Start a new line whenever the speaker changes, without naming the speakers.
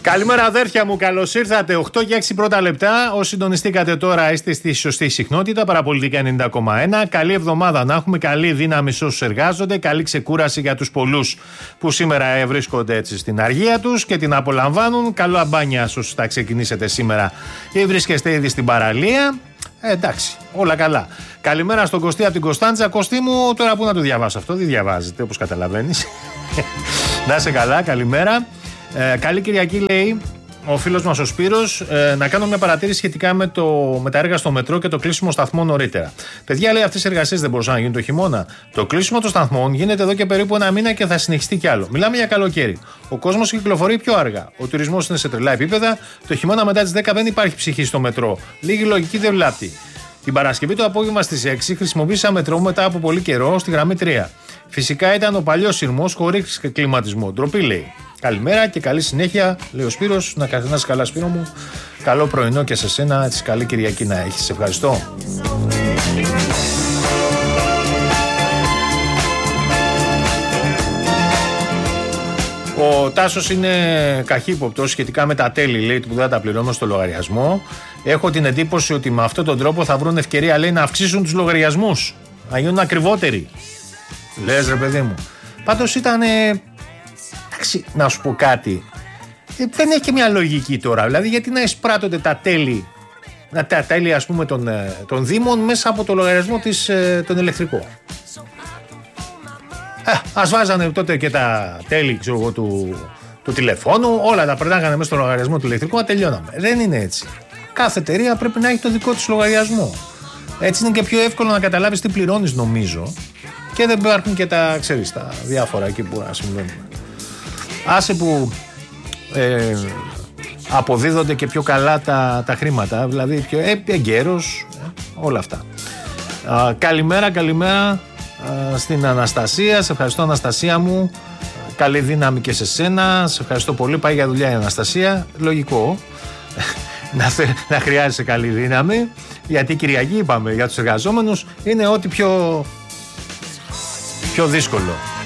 Καλημέρα αδέρφια μου, καλώς ήρθατε. 8 και 6 πρώτα λεπτά. Όσοι συντονιστήκατε τώρα είστε στη σωστή συχνότητα, Παραπολιτικά 90,1. Καλή εβδομάδα να έχουμε, καλή δύναμη σε όσους εργάζονται, καλή ξεκούραση για τους πολλούς που σήμερα βρίσκονται έτσι στην αργία τους και την απολαμβάνουν. Καλό αμπάνια σε όσους θα ξεκινήσετε σήμερα ή βρίσκεστε ήδη στην παραλία. Εντάξει, όλα καλά. Καλημέρα στον Κωστή από την Κωνσταντζα. Κωστή μου, τώρα πού να το διαβάσω αυτό, δεν διαβάζεται όπως καταλαβαίνεις. Να είσαι καλά, καλημέρα. Καλή Κυριακή, λέει ο φίλος μας ο Σπύρος. Να κάνω μια παρατήρηση σχετικά με τα έργα στο μετρό και το κλείσιμο σταθμών νωρίτερα. Παιδιά, λέει, αυτές οι εργασίες δεν μπορούσαν να γίνουν το χειμώνα. Το κλείσιμο των σταθμών γίνεται εδώ και περίπου ένα μήνα και θα συνεχιστεί κι άλλο. Μιλάμε για καλοκαίρι. Ο κόσμος κυκλοφορεί πιο αργά. Ο τουρισμός είναι σε τρελά επίπεδα. Το χειμώνα μετά τις 10 δεν υπάρχει ψυχή στο μετρό. Λίγη λογική δεν βλάπτει. Την Παρασκευή το απόγευμα στις 6 χρησιμοποίησα μετρό μετά από πολύ καιρό στη γραμμή 3. Φυσικά ήταν ο παλιός σειρμός χωρίς κλιματισμό. Ντροπή, λέει. Καλημέρα και καλή συνέχεια, λέει ο Σπύρος. Να είσαι καλά, Σπύρο μου. Καλό πρωινό και σε σένα. Έτσι, καλή Κυριακή να έχεις. Σε ευχαριστώ. Ο Τάσος είναι καχύποπτος σχετικά με τα τέλη, λέει, που δεν τα πληρώνω στο λογαριασμό. Έχω την εντύπωση ότι με αυτόν τον τρόπο θα βρουν ευκαιρία, λέει, να αυξήσουν τους λογαριασμούς, να γίνουν ακριβότεροι. Λες, ρε παιδί μου. Πάντως ήταν. Εντάξει, να σου πω κάτι. Δεν έχει και μια λογική τώρα. Δηλαδή, γιατί να εισπράττονται τα τέλη, ας πούμε, των Δήμων μέσα από το λογαριασμό τον ηλεκτρικό. Ας βάζανε τότε και τα τέλη, ξέρω εγώ, του τηλεφώνου, όλα τα περνάγανε μέσα στο λογαριασμό του ηλεκτρικού, να τελειώναμε. Δεν είναι έτσι. Κάθε εταιρεία πρέπει να έχει το δικό της λογαριασμό. Έτσι είναι και πιο εύκολο να καταλάβεις τι πληρώνεις, νομίζω, και δεν υπάρχουν και τα διάφορα εκεί που να συμβαίνουν. Άσε που αποδίδονται και πιο καλά τα χρήματα, δηλαδή πιο εγκαίρος, όλα αυτά. Καλημέρα στην Αναστασία. Σε ευχαριστώ, Αναστασία μου. Καλή δύναμη και σε σένα. Σε ευχαριστώ πολύ. Πάει για δουλειά η Αναστασία. Λογικό να χρειάζεσαι καλή δύναμη, γιατί Κυριακή, είπαμε, για τους εργαζόμενους είναι ό,τι πιο δύσκολο.